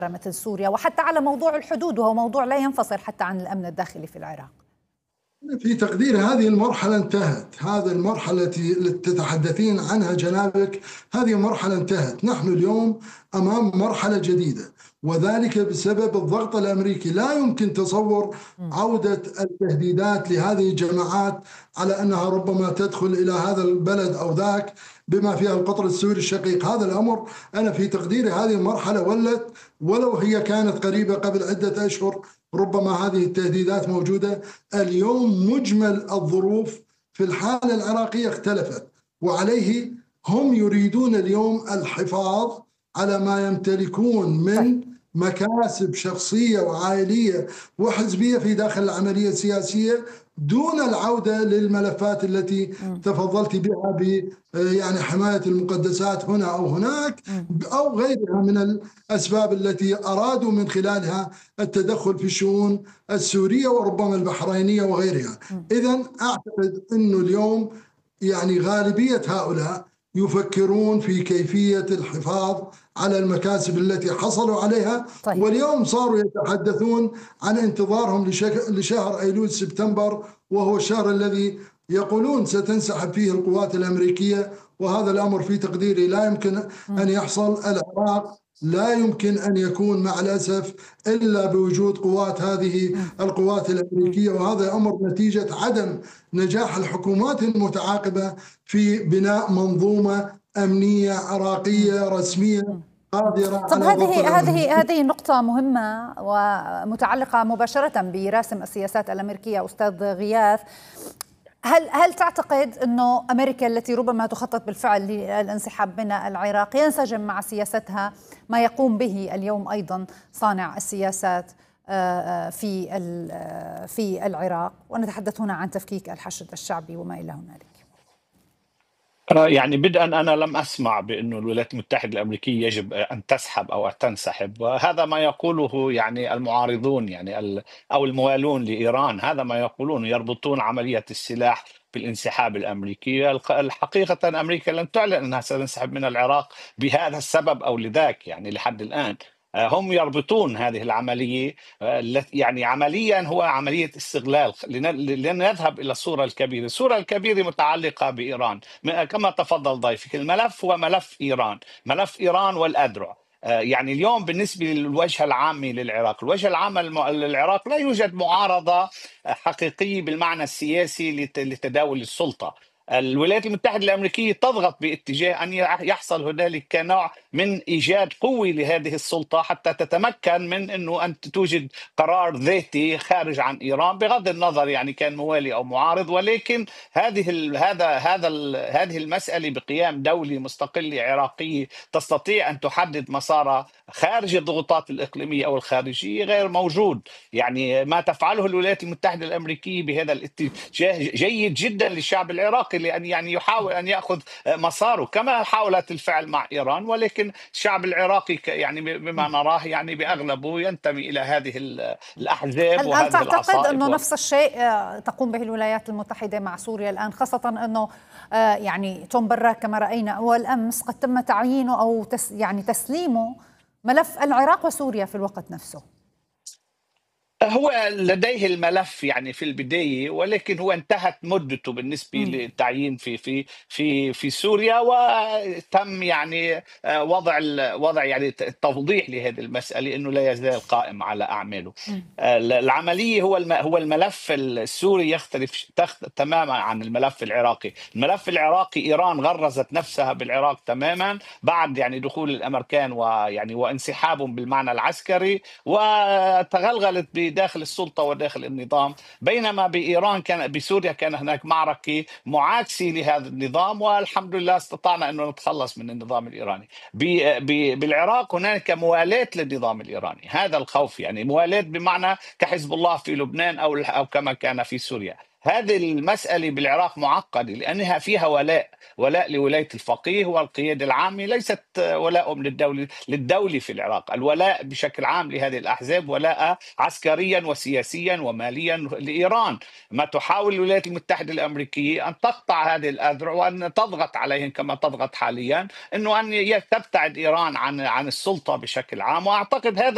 مثل سوريا، وحتى على موضوع الحدود، وهو موضوع لا ينفصل حتى عن الأمن الداخلي في العراق؟ في تقدير هذه المرحلة انتهت. هذه المرحلة التي تتحدثين عنها جنابك، هذه مرحلة انتهت. نحن اليوم أمام مرحلة جديدة، وذلك بسبب الضغط الأمريكي. لا يمكن تصور عودة التهديدات لهذه الجماعات على أنها ربما تدخل إلى هذا البلد أو ذاك، بما فيها القطر السوري الشقيق. هذا الأمر أنا في تقديري هذه المرحلة ولت، ولو هي كانت قريبة قبل عدة أشهر ربما هذه التهديدات موجودة. اليوم مجمل الظروف في الحالة العراقية اختلفت، وعليه هم يريدون اليوم الحفاظ على ما يمتلكون من مكاسب شخصية وعائلية وحزبية في داخل العملية السياسية، دون العودة للملفات التي تفضلت بها يعني حماية المقدسات هنا أو هناك أو غيرها من الأسباب التي أرادوا من خلالها التدخل في الشؤون السورية وربما البحرينية وغيرها. إذن أعتقد أنه اليوم يعني غالبية هؤلاء يفكرون في كيفية الحفاظ على المكاسب التي حصلوا عليها. واليوم صاروا يتحدثون عن انتظارهم لشهر أيلول سبتمبر، وهو الشهر الذي يقولون ستنسحب فيه القوات الأمريكية، وهذا الأمر في تقديري لا يمكن أن يحصل. العراق لا يمكن أن يكون مع الأسف إلا بوجود قوات هذه القوات الأمريكية، وهذا أمر نتيجة عدم نجاح الحكومات المتعاقبة في بناء منظومة أمنية عراقية رسمية قادرة. طب هذه نقطة مهمة ومتعلقة مباشرة براسم السياسات الأمريكية أستاذ غياث. هل تعتقد أنه أمريكا التي ربما تخطط بالفعل للانسحاب من العراق ينسجم مع سياستها ما يقوم به اليوم أيضا صانع السياسات في العراق؟ ونتحدث هنا عن تفكيك الحشد الشعبي وما إلى هنالك. يعني بدءا أنا لم أسمع بأنه الولايات المتحدة الأمريكية يجب أن تسحب أو أن تنسحب، وهذا ما يقوله يعني المعارضون يعني أو الموالون لإيران. هذا ما يقولون، يربطون عملية السلاح بالانسحاب الأمريكي. الحقيقة أمريكا لن تعلن أنها ستنسحب من العراق بهذا السبب أو لذاك يعني لحد الآن. هم يربطون هذه العملية يعني عمليا هو عملية استغلال. لنذهب إلى الصورة الكبيرة. الصورة الكبيرة متعلقة بإيران كما تفضل ضيفك. الملف هو ملف إيران، ملف إيران والأذرع. يعني اليوم بالنسبة للوجه العام للعراق، الوجه العام للعراق لا يوجد معارضة حقيقية بالمعنى السياسي لتداول السلطة. الولايات المتحدة الأمريكية تضغط باتجاه أن يحصل هنالك نوع من إيجاد قوة لهذه السلطة حتى تتمكن من أنه أن توجد قرار ذاتي خارج عن إيران، بغض النظر يعني كان موالي أو معارض. ولكن هذه المسألة بقيام دولة مستقلة عراقية تستطيع أن تحدد مسارها خارج الضغوطات الإقليمية أو الخارجية غير موجود. يعني ما تفعله الولايات المتحدة الأمريكية بهذا الاتجاه جيد جدا للشعب العراقي، لأن يعني يحاول أن يأخذ مساره كما حاولت الفعل مع إيران. ولكن الشعب العراقي يعني بما نراه يعني بأغلبه ينتمي إلى هذه الأحزاب وهذه العصائب. هل تعتقد أنه نفس الشيء تقوم به الولايات المتحدة مع سوريا الآن، خاصة أنه يعني توم براك كما رأينا أول أمس قد تم تعيينه أو يعني تسليمه ملف العراق وسوريا في الوقت نفسه؟ هو لديه الملف يعني في البداية، ولكن هو انتهت مدته بالنسبة للتعيين في سوريا، وتم يعني وضع يعني التوضيح لهذه المسألة انه لا يزال قائم على اعماله. العملية هو الملف السوري يختلف تماما عن الملف العراقي. الملف العراقي ايران غرزت نفسها بالعراق تماما بعد يعني دخول الامريكان ويعني وانسحابهم بالمعنى العسكري، وتغلغلت داخل السلطة وداخل النظام. بينما بسوريا كان هناك معركة معاكسة لهذا النظام، والحمد لله استطعنا أن نتخلص من النظام الإيراني. بالعراق هناك موالاة للنظام الإيراني. هذا الخوف يعني موالاة بمعنى كحزب الله في لبنان أو كما كان في سوريا. هذه المسألة بالعراق معقدة لأنها فيها ولاء لولاية الفقيه والقيادة العامة، ليست ولاء للدولة في العراق. الولاء بشكل عام لهذه الأحزاب ولاء عسكريا وسياسيا وماليا لإيران. ما تحاول الولايات المتحدة الأمريكية أن تقطع هذه الأذرع وأن تضغط عليهم كما تضغط حاليا، أن تبتعد إيران عن السلطة بشكل عام. وأعتقد هذا